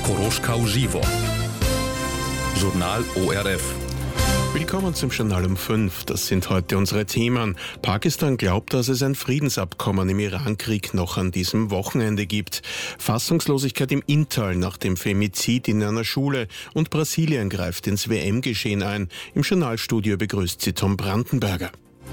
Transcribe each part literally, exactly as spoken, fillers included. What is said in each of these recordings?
Koroschkau Żywo. Journal O R F. Willkommen zum Journal um fünf. Das sind heute unsere Themen. Pakistan glaubt, dass es ein Friedensabkommen im Iran-Krieg noch an diesem Wochenende gibt. Fassungslosigkeit im Inntal nach dem Femizid in einer Schule. Und Brasilien greift ins W M-Geschehen ein. Im Journalstudio begrüßt sie Tom Brandenberger.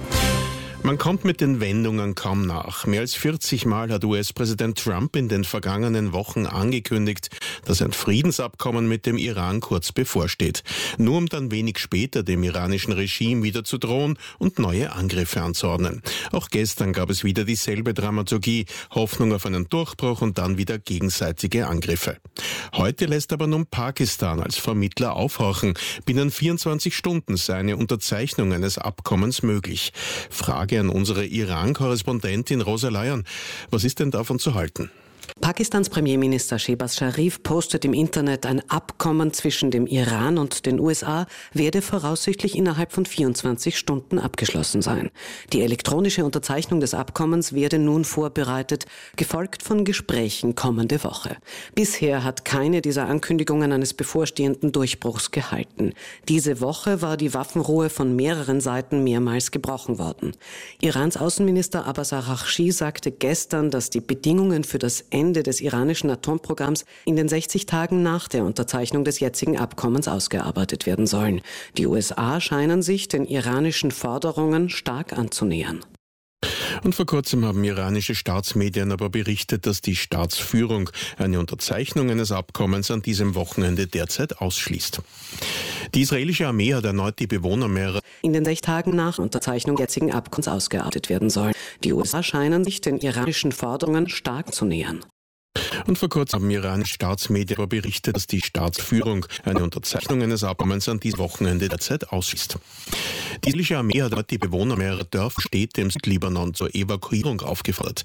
Man kommt mit den Wendungen kaum nach. Mehr als vierzig Mal hat U S-Präsident Trump in den vergangenen Wochen angekündigt, dass ein Friedensabkommen mit dem Iran kurz bevorsteht. Nur um dann wenig später dem iranischen Regime wieder zu drohen und neue Angriffe anzuordnen. Auch gestern gab es wieder dieselbe Dramaturgie, Hoffnung auf einen Durchbruch und dann wieder gegenseitige Angriffe. Heute lässt aber nun Pakistan als Vermittler aufhorchen. Binnen vierundzwanzig Stunden sei eine Unterzeichnung eines Abkommens möglich. Frage an unsere Iran-Korrespondentin Rosa Leyen. Was ist denn davon zu halten? Pakistans Premierminister Shehbaz Sharif postet im Internet, ein Abkommen zwischen dem Iran und den U S A werde voraussichtlich innerhalb von vierundzwanzig Stunden abgeschlossen sein. Die elektronische Unterzeichnung des Abkommens werde nun vorbereitet, gefolgt von Gesprächen kommende Woche. Bisher hat keine dieser Ankündigungen eines bevorstehenden Durchbruchs gehalten. Diese Woche war die Waffenruhe von mehreren Seiten mehrmals gebrochen worden. Irans Außenminister Abbas Araghchi sagte gestern, dass die Bedingungen für das Ende des iranischen Atomprogramms in den sechzig Tagen nach der Unterzeichnung des jetzigen Abkommens ausgearbeitet werden sollen. Die U S A scheinen sich den iranischen Forderungen stark anzunähern. Und vor kurzem haben iranische Staatsmedien aber berichtet, dass die Staatsführung eine Unterzeichnung eines Abkommens an diesem Wochenende derzeit ausschließt. Die israelische Armee hat erneut die Bewohner mehrerer in den sechs Tagen nach Unterzeichnung jetzigen Abkommens ausgearbeitet werden sollen. Die U S A scheinen sich den iranischen Forderungen stark zu nähern. Und vor kurzem haben iranische Staatsmedien aber berichtet, dass die Staatsführung eine Unterzeichnung eines Abkommens an diesem Wochenende derzeit ausschließt. Die israelische Armee hat die Bewohner mehrerer Dörfer, Städte im Südlibanon zur Evakuierung aufgefordert.